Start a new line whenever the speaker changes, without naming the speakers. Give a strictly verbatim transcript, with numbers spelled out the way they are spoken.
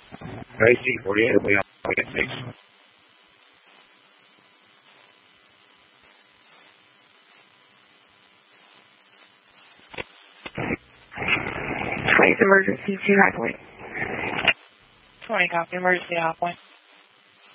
A C forty-eight, we all get six.
twenty emergency to High Point.
twenty copy, emergency High Point.